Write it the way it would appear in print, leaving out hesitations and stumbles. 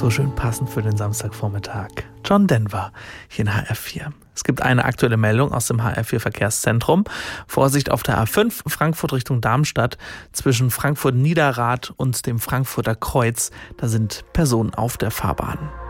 So schön passend für den Samstagvormittag. John Denver hier in HR4. Es gibt eine aktuelle Meldung aus dem HR4 Verkehrszentrum. Vorsicht auf der A5 Frankfurt Richtung Darmstadt zwischen Frankfurt-Niederrad und dem Frankfurter Kreuz. Da sind Personen auf der Fahrbahn.